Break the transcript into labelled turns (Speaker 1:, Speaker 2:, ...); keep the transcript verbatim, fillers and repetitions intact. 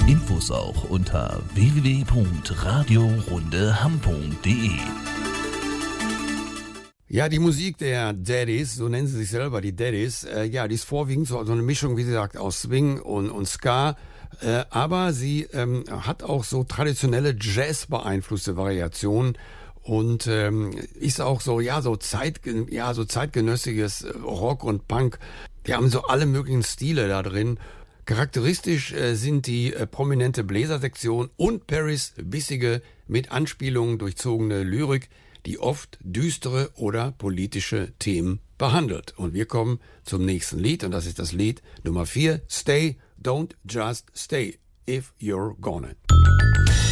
Speaker 1: Infos auch unter w w w punkt radiorundeham punkt de.
Speaker 2: Ja, die Musik der Daddies, so nennen sie sich selber, die Daddies, äh, ja, die ist vorwiegend so, so eine Mischung, wie gesagt, aus Swing und, und Ska, äh, aber sie ähm, hat auch so traditionelle Jazz-beeinflusste Variationen und ähm, ist auch so, ja, so Zeit, ja, so zeitgenössiges Rock und Punk. Die haben so alle möglichen Stile da drin. Charakteristisch äh, sind die äh, prominente Bläsersektion und Perrys bissige, mit Anspielungen durchzogene Lyrik, die oft düstere oder politische Themen behandelt. Und wir kommen zum nächsten Lied und das ist das Lied Nummer vier, Stay, Don't Just Stay, If You're Gonna.